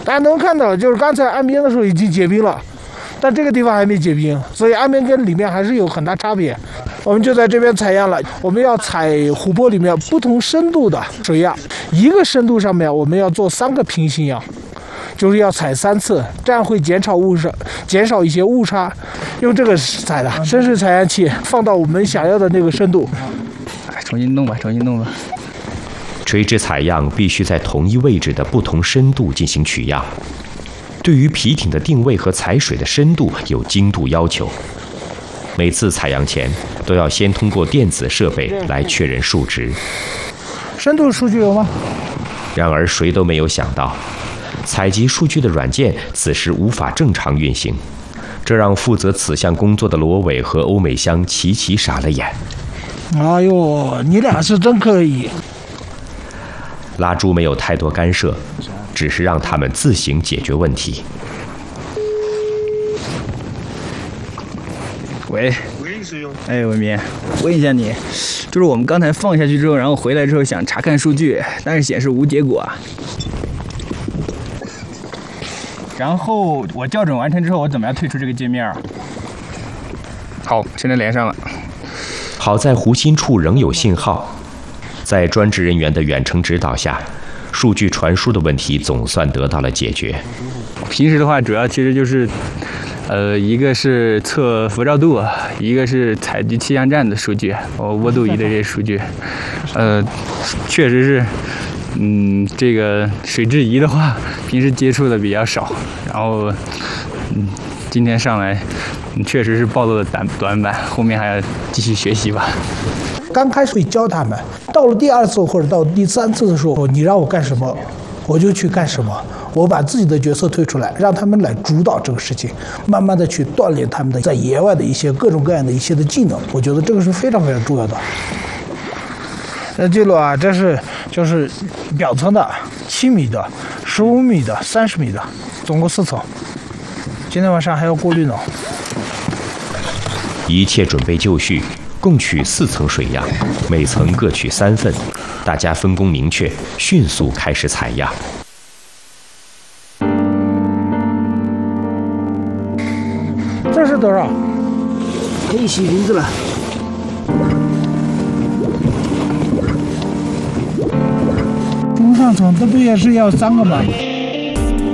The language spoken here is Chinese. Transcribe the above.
大家能看到，就是刚才岸边的时候已经结冰了，但这个地方还没结冰，所以岸边跟里面还是有很大差别。我们就在这边采样了，我们要采湖泊里面不同深度的水样，一个深度上面我们要做3个平行样，就是要采3次，这样会减少一些误差。用这个采的深水采样器放到我们想要的那个深度。 重新弄吧。 垂直采样必须在同一位置的不同深度进行取样，对于皮艇的定位和采水的深度有精度要求。每次采样前都要先通过电子设备来确认数值。 深度数据有吗？ 然而谁都没有想到，采集数据的软件此时无法正常运行，这让负责此项工作的罗伟和欧美香齐齐傻了眼。 哎呦，你俩是真可以。 拉猪没有太多干涉，只是让他们自行解决问题。 喂，哎，文明，问一下你，就是我们刚才放下去之后，然后回来之后想查看数据，但是显示无结果啊。然后我校准完成之后，我怎么样退出这个界面啊？好，现在连上了。 好在湖心处仍有信号，在专职人员的远程指导下，数据传输的问题总算得到了解决。 平时的话，主要其实就是。一个是测辐照度，一个是采集气象站的数据，温度仪的这些数据，确实是，这个水质仪的话，平时接触的比较少，然后，今天上来，确实是暴露了短板，后面还要继续学习吧。 刚开始会教他们，到了第2次或者到第3次的时候，你让我干什么，我就去干什么。我把自己的角色退出来，让他们来主导这个事情，慢慢的去锻炼他们的在野外的一些各种各样的一些的技能。我觉得这个是非常非常重要的。记录啊，这是就是表层的7米的、15米的、30米的，总共4层。今天晚上还要过滤呢。 一切准备就绪，共取4层水样，每层各取3份，大家分工明确，迅速开始采样。 这是多少？ 可以洗瓶子了。 中上层，这不也是要3个吗？